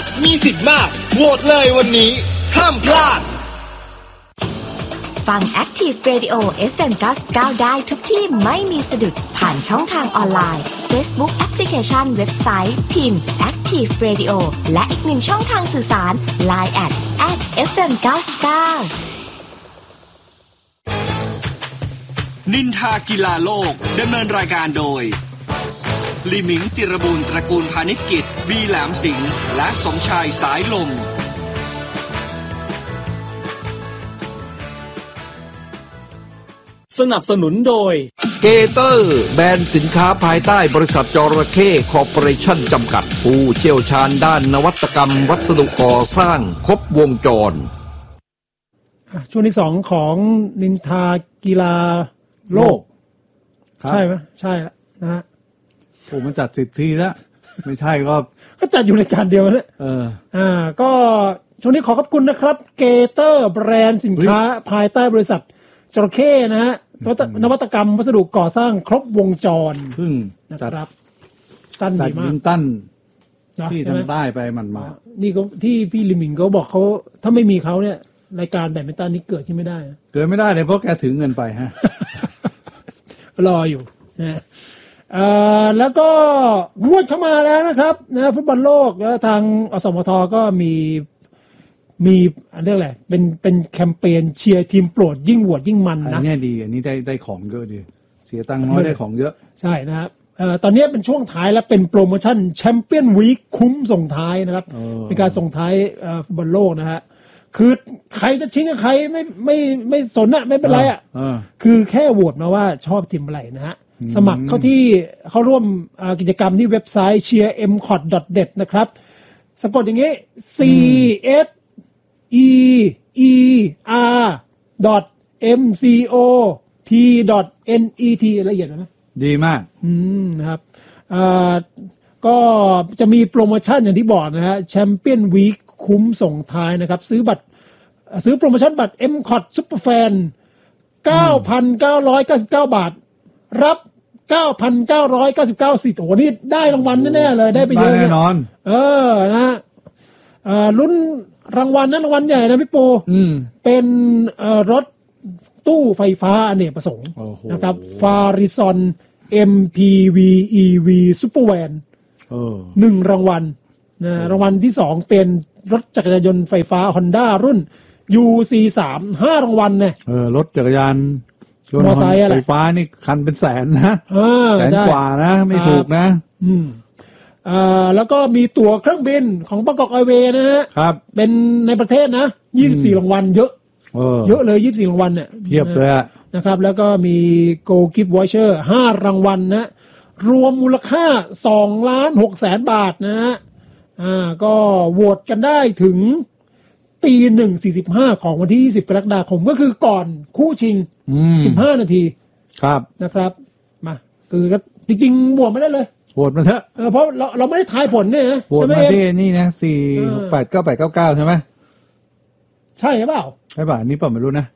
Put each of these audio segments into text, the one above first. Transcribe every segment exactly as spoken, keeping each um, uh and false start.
มีสิทธิ์มากโหวตเลยวันนี้ห้ามพลาดฟัง Active Radio เอฟ เอ็ม เก้าสิบเก้าได้ทุกที่ไม่มีสะดุดผ่านช่องทางออนไลน์ Facebook แอปพลิเคชันเว็บไซต์พิมพ์ Active Radio และอีกหนึ่งช่องทางสื่อสาร ไลน์ แอท แอท เอฟ เอ็ม เก้าสิบเก้านินทากีฬาโลกดำเนินรายการโดยลิมิงจิรบูรณ์ตระกูลพาณิชกิจบีแหลมสิงห์และสมชายสายลมสนับสนุนโดยเกเตอร์แบรนด์สินค้าภายใต้บริษัทจระเข้คอร์ปอเรชั่นจำกัดผู้เชี่ยวชาญด้านนวัตกรรมวัสดุก่อสร้างครบวงจรช่วงที่สองของนินทากีฬาโลกใช่ไหมใช่แล้วนะฮะผมมาจัดสิบทีแล้วไม่ใช่ก็ก็จัดอยู่ในการเดียวนั่นแหละเอออ่าก็ช่วงนี้ขอขอบคุณนะครับเกเตอร์แบรนด์สินค้าภายใต้บริษัทจระเข้นะฮะนวัตกรรมวัสดุก่อสร้างครบวงจรพึ่งนะครับสั้นดีมากวินตันที่ทางใต้ไปมันมานี่ก็ที่พี่ลิมิงเขาบอกเขาถ้าไม่มีเขาเนี่ยรายการแบดมินตันนี้เกิดขึ้นไม่ได้เกิดไม่ได้เลยเพราะแกถือเงินไปฮะรออยู่นะเอ่อแล้วก็งวดเข้ามาแล้วนะครับนะฟุตบอลโลกแล้วทางอสมทก็มีมีอันเรียกอะไรเป็นเป็นแคมเปญเชียร์ทีมโปรดยิ่งโหวตยิ่งมันนะอันนี้ดีอันนี้ได้ได้ของเยอะดีเสียตังค์น้อยได้ของเยอะใช่นะครับเอ่อตอนนี้เป็นช่วงท้ายแล้วเป็นโปรโมชั่นแชมเปี้ยนวีคคุ้มส่งท้ายนะครับเป็นการส่งท้ายเอ่อฟุตบอลโลกนะฮะคือใครจะชิงกับใครไม่ไม่ไม่สนอะไม่เป็นไรอะคือแค่โหวตมาว่าชอบทีมอะไรนะฮะสมัครเข้าที่เข้าร่วมกิจกรรมที่เว็บไซต์ เชียร์ เอ็ม คอท ดอท เน็ต นะครับสะกดอย่างงี้ C S E E R M C O T N E T ละเอียดนะดีมากอืมนะครับอ่าก็จะมีโปรโมชั่นอย่างที่บอกนะฮะแชมเปี้ยนวีคคุ้มส่งท้ายนะครับซื้อบัตรซื้อโปรโมชั่นบัตร เอ็ม คอท Super Fan เก้าพันเก้าร้อยเก้าสิบเก้า บาทรับ เก้าพันเก้าร้อยเก้าสิบเก้า สิทธิ์โอ้โหนี่ได้รางวัลแน่ๆเลยได้ไปเยอะแน่นอนเออนะเอ่อลุ้นรางวัลนั้นรางวัลใหญ่นะพี่ปูอืมเป็นเอ่อรถตู้ไฟฟ้าอเนกประสงค์นะครับ Farizon เอ็ม พี วี อี วี Super Van เออหนึ่งรางวัลนะรางวัลที่สองเป็นรถจักรยานยนต์ไฟฟ้า Honda รุ่น ยู ซี สาม ห้ารางวัลเนี่ยเออรถจักรยานมอเตอร์ไซค์ไฟฟ้านี่คันเป็นแสนนะแสนกว่านะไม่ถูกนะอืมอ่าแล้วก็มีตั๋วเครื่องบินของบางกอกแอร์เวย์นะฮะครับเป็นในประเทศนะยี่สิบสี่รางวัลเยอะเออเยอะเลยยี่สิบสี่รางวัลเนี่ยเพียบเลยนะครับแล้วก็มี Go Gift Voucher ห้ารางวัลนะรวมมูลค่าสองล้านหกแสนบาทนะฮะอ่าก็โหวตกันได้ถึงตีหนึ่งสี่สิบห้าของวันที่ยี่สิบกรกฎาคมก็คือก่อนคู่ชิงสิบห้านาทีครับนะครับมาคือก็จริงๆโหวตไม่ได้เลยโหวตมาเถอะเออเพราะเราเราไม่ได้ทายผลเนี่ยนะโหวตมาที่นี่นะสี่แปดเก้าแปดเก้าเก้าใช่ไหมใช่หรือเปล่าใช่ป่ะนี่เปล่าไม่รู้นะ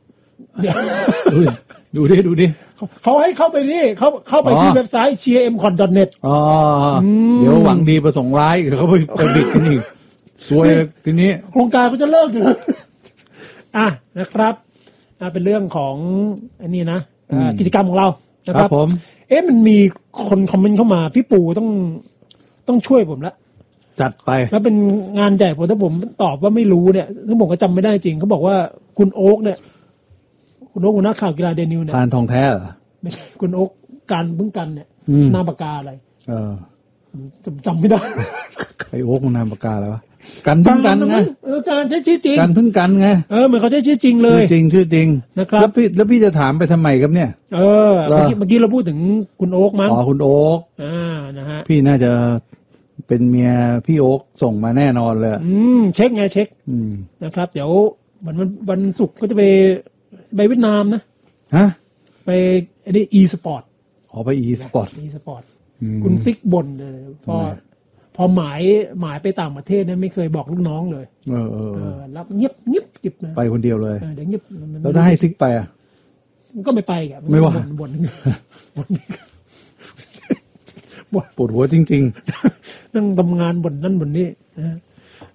ดูดิดูดิเขาให้เข้าไปนี่เขาเข้าไปที่เว็บไซต์ เชียร์ เอ็ม คอท ดอท เน็ตอ๋อเดี๋ยวหวังดีประสงค์ร้ายเขาไปไปบิดกันอีกสวยทีนี้โครงการก็จะเลิกอยู่อ่ะนะครับอ่ะเป็นเรื่องของอันนี้นะกิจกรรมของเรานะครับผมเอ๊ะมันมีคนคอมเมนต์เข้ามาพี่ปู่ต้องต้องช่วยผมละจัดไปแล้วเป็นงานใหญ่ผมถ้าผมตอบว่าไม่รู้เนี่ยซึ่งผมก็จำไม่ได้จริงเขาบอกว่าคุณโอ๊กเนี่ยคุณโอ๊กหัวหน้าข่าวกีฬาเดนิวเนี่ยทานทองแท้เหรอไม่ใช่คุณโอ๊กการพึ่งกันเนี่ยนามปากกาอะไรเออจำจำไม่ได้ไอโอ๊กนามปากกาอะไรวะกันพึ่งกันไงเออการใช้ชื่อจริงกันพึ่งกันไงเออเหมือนเขาใช้ชื่อจริงเลยจริงชื่อจริงนะครับแล้วพี่แล้วพี่จะถามไปทำไมครับเนี่ยเออเมื่อกี้เมื่อกี้เราพูดถึงคุณโอ๊กมั้งอ๋อคุณโอ๊กอ่านะฮะพี่น่าจะเป็นเมียพี่โอ๊กส่งมาแน่นอนเลยอืมเช็คไงเช็คอืมนะครับเดี๋ยววันวันวันศุกร์ก็จะไปไปเวียดนามนะฮะไปไอ้นี่ e-sport อ๋อไป e-sport e-sport คุณซิกบ่นเลยพอพอหมายหมายไปต่างประเทศเนี่ยไม่เคยบอกลูกน้องเลยเออเออรับเงียบเงียบกิบไปคนเดียวเลยเดี๋ยวเงียบแล้วได้ให้ซิกไปอ่ะก็ไม่ไปแกไม่ว่าบ่นบ่นปวดหัวจริงๆนั่งทำงานบ่นนั่นบ่นนี่นะ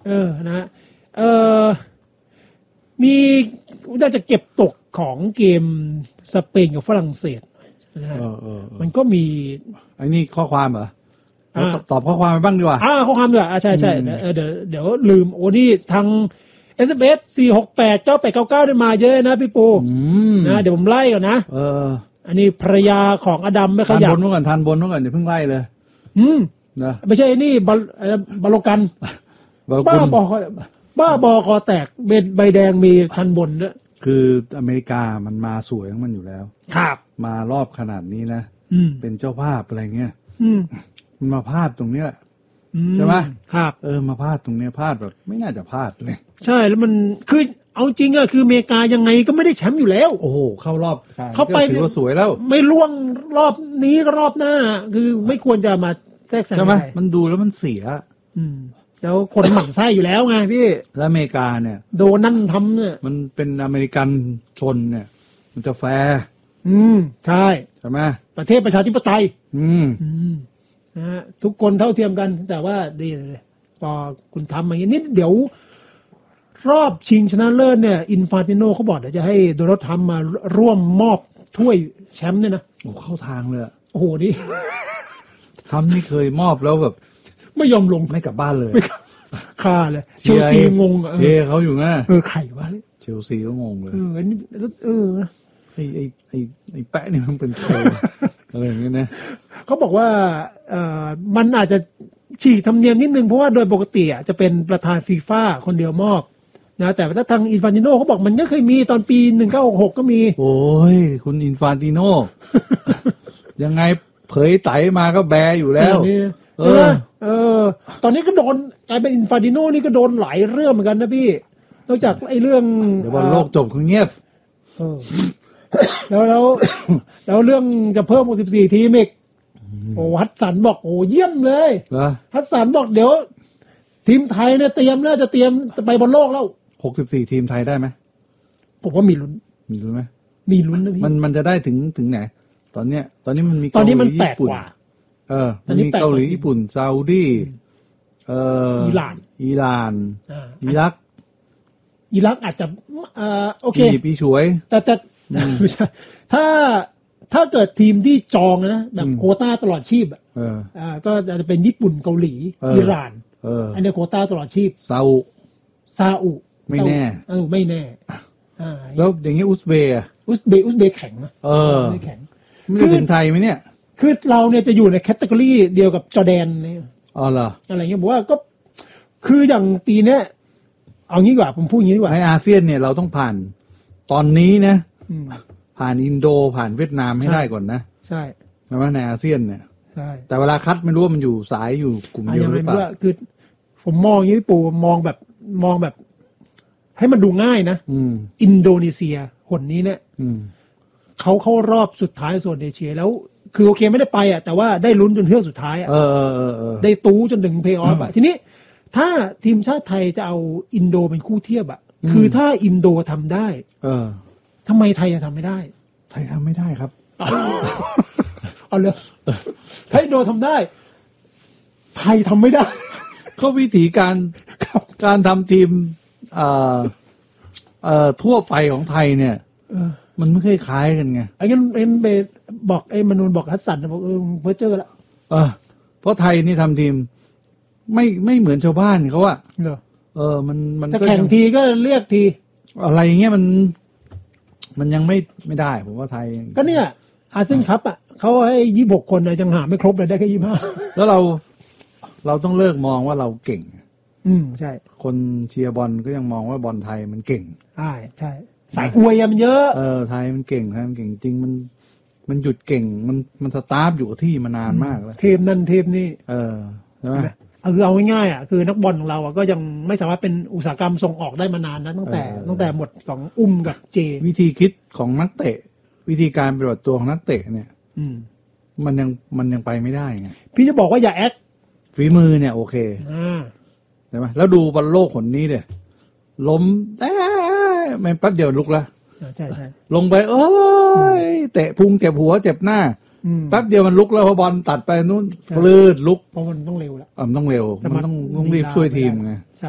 เออนะเออมีน่าจะเก็บตกของเกมสเปนกับฝรั่งเศสนะฮะมันก็มีไอ้นี่ข้อความเหรอตอบข้อความไปบ้างดีกว่าอ่าข้อความดีกว่าใช่ใช่เดี๋ยวเดี๋ยวลืมโอ้นี่ทาง เอส เอ็ม เอส สี่หกแปด เก้าแปดเก้าเก้าได้มาเยอะนะพี่ปูนะเดี๋ยวผมไล่ก่อนนะเอออันนี้ภรรยาของอดัมไม่ขยันบนนู้นก่อนทานบนนู้นก่อนอย่าเพิ่งไล่เลยอืมนะไม่ใช่นี่บอลบอลกันบ้าบอบ้าบอคอแตกเบ็ดใบแดงมีทันบนด้วยคืออเมริกามันมาสวยของมันอยู่แล้วครับมารอบขนาดนี้นะเป็นเจ้าภาพอะไรเงี้ยมันมาพลาดตรงนี้แหละใช่ไหมครับเออมาพลาดตรงนี้พลาดแบบไม่น่าจะพลาดเลยใช่แล้วมันคือเอาจริงอะคืออเมริกายังไงก็ไม่ได้แชมป์อยู่แล้วโอ้โหเข้ารอบเขาไปถือว่าสวยแล้วไม่ล่วงรอบนี้ก็รอบหน้าคือไม่ควรจะมาแทรกแซงใช่ไหมมันดูแล้วมันเสียอืมแล้วคนหมั่นไส้อยู่แล้วไงพี่แล้วอเมริกาเนี่ยโดนนั่นทำเนี่ยมันเป็นอเมริกันชนเนี่ยมันจะแฟร์อืมใช่ใช่ไหมประเทศประชาธิปไตยอืมอืมนะฮะทุกคนเท่าเทียมกันแต่ว่าดีเลยพอคุณทำอย่างนี้นิดเดี๋ยวรอบชิงชนะเลิศเนี่ยอินฟานติโนเขาบอกเดี๋ยวจะให้โดนัลด์ทรัมป์มาร่วมมอบถ้วยแชมป์เนี่ยนะโอ้เข้าทางเลยโอ้โหนี่ทรัมป์นี่เคยมอบแล้วแบบไม่ยอมลงไม่กลับบ้านเลยคาเลยเชลซีงงเออเขาอยู่ง่ะเออไข่วะเชลซีก็งงเลยเออนี่เออไอ้ไอ้ไอ้ไอ้แปะนี่มันเป็นโคอะไรอย่างเงี้ยนะเขาบอกว่าเอ่อมันอาจจะฉีกธรรมเนียมนิดนึงเพราะว่าโดยปกติอ่ะจะเป็นประธานฟีฟ่าคนเดียวมอบนะแต่ถ้าทางอินฟานติโนเขาบอกมันก็เคยมีตอนปีหนึ่งเก้าหกหกก็มีโอ้ยคุณอินฟานติโนยังไงเผยไตมาก็แบอยู่แล้วเออเออตอนนี้ก็โดนกลายเป็นอินฟานติโนนี่ก็โดนหลายเรื่องเหมือนกันนะพี่นอกจากไอ้เรื่องเดี๋ยวบอลโลกจบคือเงียบแล้วแล้วแล้วเรื่องจะเพิ่มหกสิบสี่ทีมอีกโอ้ฮัตสันบอกโอ้เยี่ยมเลยฮัตสันบอกเดี๋ยวทีมไทยเนี่ยเตรียมแล้วจะเตรียมไปบอลโลกแล้วหกสิบสี่ทีมไทยได้ไหมผมว่ามีลุ้นมีลุ้นไหมมีลุ้นนะพี่มันมันจะได้ถึงถึงไหนตอนเนี้ยตอนนี้มันมีตอนนี้มันแปลกกว่าเออมันมีเกาหลีญี่ปุ่นซาอุดีเอ่ออิหร่านอิหร่านอิรักอิรักอาจจะอ่าโอเคปีช่วยแต่แต่ไม่ใช่ถ้าถ้าเกิดทีมที่จองนะแบบโควต้าตลอดชีพอ่ะอ่าก็จะเป็นญี่ปุ่นเกาหลีอิหร่านอันนี้โควต้าตลอดชีพซาอุซาอุไม่แน่เออไม่แน่อ่าแล้วอย่างงี้อุซเบย์อุซเบย์อุซเบย์แข็งนะเออไม่แข็งไม่ถึงไทยไหมเนี่ยคือเราเนี่ยจะอยู่ในแคตตากรีเดียวกับจอร์แดนเนี่ยอ๋อเหรออะไรเงี้ยบอกว่าก็คืออย่างปีเนี้ยเอางี้ดีกว่าผมพูดอย่างนี้ดีกว่าในอาเซียนเนี่ยเราต้องผ่านตอนนี้นะผ่านอินโดผ่านเวียดนามให้ได้ก่อนนะใช่ใช่ไหมในอาเซียนเนี่ยใช่แต่เวลาคัดไม่รู้ว่ามันอยู่สายอยู่กลุ่มเดียวหรือเปล่าคือผมมองอย่างนี้ปู่มองแบบมองแบบให้มันดูง่ายนะอินโดนีเซียหนนี้เนี่ยเขาเข้ารอบสุดท้ายโซนเอเชียแล้วคือโอเคไม่ได้ไปอ่ะแต่ว่าได้ลุ้นจนเทือกสุดท้ายอ่ะได้ตู้จนถึงเพย์ออฟอ่ะทีนี้ถ้าทีมชาติไทยจะเอาอินโดเป็นคู่เทียบอ่ะคือถ้าอินโดทำได้เออทำไมไทยจะทำไม่ได้ไทยทำไม่ได้ครับเอาเลยถ้าอินโดทำได้ไทยทำไม่ได้เขาวิธีการการทำทีมเอ่อเอ่อทั่วไปของไทยเนี่ยมันไม่เคยคล้ายกันไงไอ้งั้นเอ็นเบบอกไอ้มนูนบอกฮัสสันบอกเออเพ้อเจ้อละเออเพราะไทยนี่ทำทีมไม่ไม่เหมือนชาวบ้านเขาอะเหรอเออมันมันจะแข่งทีก็เรียกทีอะไรอย่างเงี้ยมันมันยังไม่ไม่ได้ผมว่าไทยก็เนี่ยอาเซียนคัพอ่ะเขาให้ยี่สิบหกคนนะยังหาไม่ครบเลยได้แค่ยี่สิบห้าแล้วเราเราต้องเลิกมองว่าเราเก่งอืมใช่คนเชียร์บอลก็ยังมองว่าบอลไทยมันเก่งใช่ใช่สายอวยมันเยอะเออไทยมันเก่งไทยมันเก่งจริงมันมันหยุดเก่งมันมันสตาร์ฟอยู่ที่มานานมากแล้วเทมนั่นเทมนี่เออใช่ไหมคือเอาง่ายๆอ่ะคือนักบอลของเราอ่ะก็ยังไม่สามารถเป็นอุตสาหกรรมส่งออกได้มานานนะตั้งแต่ตั้งแต่หมดของอุ้มกับเจวิธีคิดของนักเตะวิธีการปฏิบัติตัวของนักเตะเนี่ยมันยังมันยังไปไม่ได้ไงพี่จะบอกว่าอย่าแอคฝีมือเนี่ยโอเคใช่ไหมแล้วดูบอลโลกคนนี้เนี่ยล้มเอ๊ะไม่แป๊บเดียวลุกแล้วใช่ใช่ลงไปเอ้ยเตะพุงเจ็บหัวเจ็บหน้าแป๊บเดียวมันลุกแล้วพอบอลตัดไปนู้นปลื้ดลุกเพราะมันต้องเร็วแล้วอ่าต้องเร็วมันต้องต้องรีบช่วยทีมไงใช่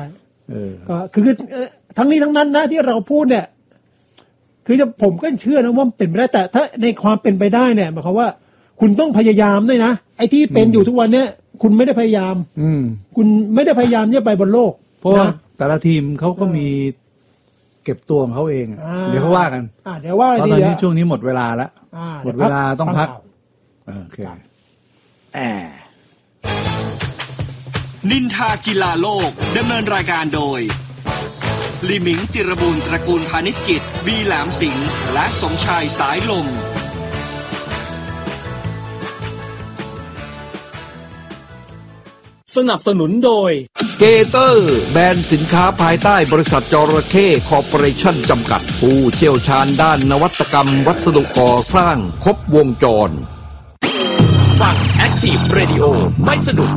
เออก็คือคือเอ่อทั้งนี้ทั้งนั้นนะที่เราพูดเนี่ย คือจะผมก็เชื่อนะว่ามันเป็นไปได้แต่ถ้าในความเป็นไปได้เนี่ยหมายความว่า คุณต้องพยายามด้วยนะไอ้ที่เป็นอยู่ทุกวันเนี้ยคุณไม่ได้พยายามอืมคุณไม่ได้พยายามที่จะไปบนโลกเพราะว่านะแต่ละทีมเขาก็มีเก็บตัวของเขาเองอะอ่าเดี๋ยวเขาว่ากันอ่าเดี๋ยวว่าเพราะทีตอนนี้เดียวช่วงนี้หมดเวลาแล้วอ่าหมดเวลาต้องพักข่าวเออโอเคแอนินทากีฬาโลกดำเนินรายการโดยลิมิงจิรบูรณ์ตระกูลพาณิชกิจบีแหลมสิงห์และสมชายสายลมสนับสนุนโดยเกเตอร์แบรนด์สินค้าภายใต้บริษัทจระเข้คอร์ปอเรชั่นจำกัดผู้เชี่ยวชาญด้านนวัตกรรมวัสดุก่อสร้างครบวงจรฟัง Active Radio ไม่สนุก